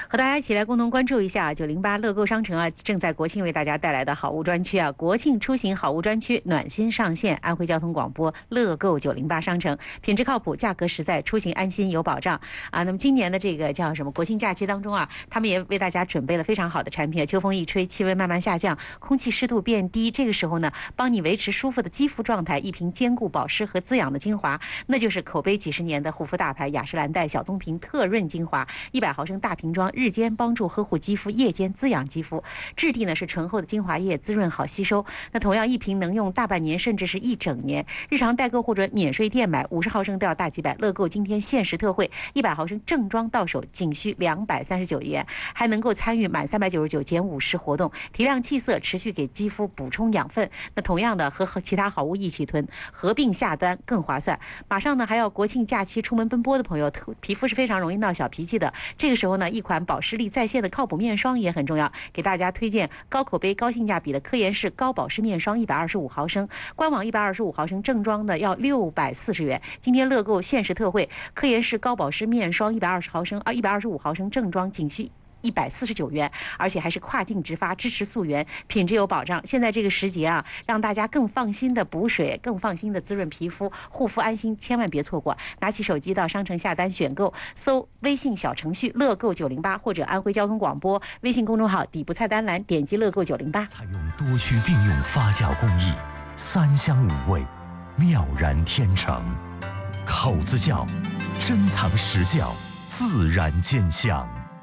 和大家一起来共同关注一下908乐购商城啊，正在国庆为大家带来的好物专区啊，国庆出行好物专区暖心上线，安徽交通广播乐购908商城，品质靠谱，价格实在，出行安心有保障啊。那么今年的这个叫什么国庆假期当中啊，他们也为大家准备了非常好的产品。秋风一吹，气温慢慢下降，空气湿度变低，这个时候呢，帮你维持舒服的肌肤状态，一瓶兼顾保湿和滋养的精华，那就是口碑几十年的护肤大牌雅诗兰黛小棕瓶特润精华，100毫升大瓶装，日间帮助呵护肌肤，夜间滋养肌肤，质地呢是醇厚的精华液，滋润好吸收。那同样一瓶能用大半年，甚至是一整年。日常代购或者免税店买50毫升都要大几百，乐购今天限时特惠，100毫升正装到手仅需239元，还能够参与满399减50活动，提亮气色，持续给肌肤补充养分。那同样的和其他好物一起囤，合并下单更划算。马上呢还要国庆假期出门奔波的朋友，皮肤是非常容易闹小脾气的，这个时候呢，一款保湿力在线的靠谱面霜也很重要，给大家推荐高口碑、高性价比的科颜氏高保湿面霜125毫升，官网125毫升正装的要640元。今天乐购限时特惠，科颜氏高保湿面霜120毫升125毫升正装仅需149元，而且还是跨境直发，支持溯源，品质有保障。现在这个时节啊，让大家更放心的补水，更放心的滋润皮肤，护肤安心，千万别错过。拿起手机到商城下单选购，搜微信小程序乐购908或者安徽交通广播微信公众号底部菜单栏点击乐购908。 采用多区并用发酵工艺，3香5味，妙然天成。口子窖，珍藏实窖，自然见香。